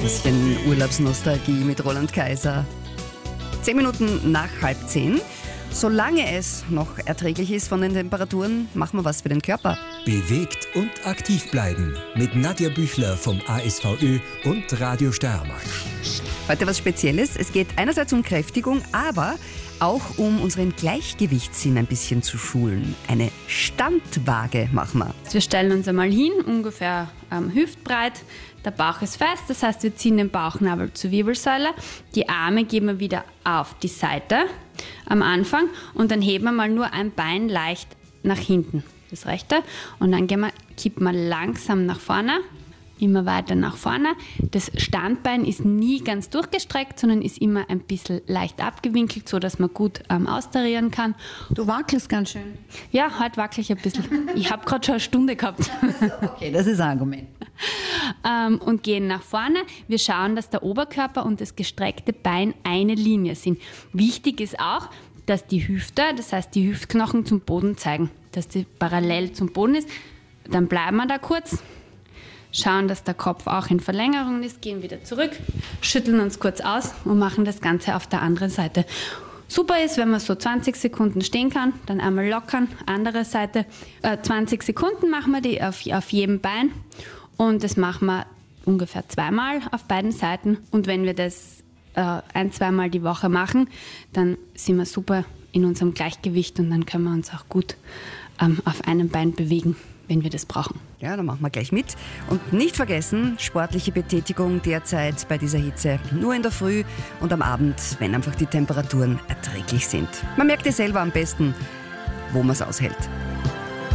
Bisschen Urlaubsnostalgie mit Roland Kaiser. 10 Minuten nach 9:30. Solange es noch erträglich ist von den Temperaturen, machen wir was für den Körper. Bewegt und aktiv bleiben mit Nadja Büchler vom ASVÖ und Radio Steiermark. Heute was Spezielles. Es geht einerseits um Kräftigung, aber auch um unseren Gleichgewichtssinn ein bisschen zu schulen. Eine Standwaage machen wir. Wir stellen uns einmal hin, ungefähr hüftbreit. Der Bauch ist fest, das heißt, wir ziehen den Bauchnabel zur Wirbelsäule. Die Arme geben wir wieder auf die Seite am Anfang und dann heben wir mal nur ein Bein leicht nach hinten, das rechte. Und dann kippen wir langsam nach vorne, immer weiter nach vorne. Das Standbein ist nie ganz durchgestreckt, sondern ist immer ein bisschen leicht abgewinkelt, sodass man gut austarieren kann. Du wackelst ganz schön. Ja, heute wackele ich ein bisschen. Ich habe gerade schon eine Stunde gehabt. Okay, das ist ein Argument. Und gehen nach vorne. Wir schauen, dass der Oberkörper und das gestreckte Bein eine Linie sind. Wichtig ist auch, dass die Hüfte, das heißt die Hüftknochen zum Boden zeigen, dass die parallel zum Boden ist. Dann bleiben wir da kurz, schauen, dass der Kopf auch in Verlängerung ist, gehen wieder zurück, schütteln uns kurz aus und machen das Ganze auf der anderen Seite. Super ist, wenn man so 20 Sekunden stehen kann, dann einmal lockern, andere Seite. 20 Sekunden machen wir die auf jedem Bein und das machen wir ungefähr 2-mal auf beiden Seiten. Und wenn wir das 1-2 Mal die Woche machen, dann sind wir super in unserem Gleichgewicht und dann können wir uns auch gut auf einem Bein bewegen, wenn wir das brauchen. Ja, dann machen wir gleich mit. Und nicht vergessen, sportliche Betätigung derzeit bei dieser Hitze nur in der Früh und am Abend, wenn einfach die Temperaturen erträglich sind. Man merkt es selber am besten, wo man es aushält.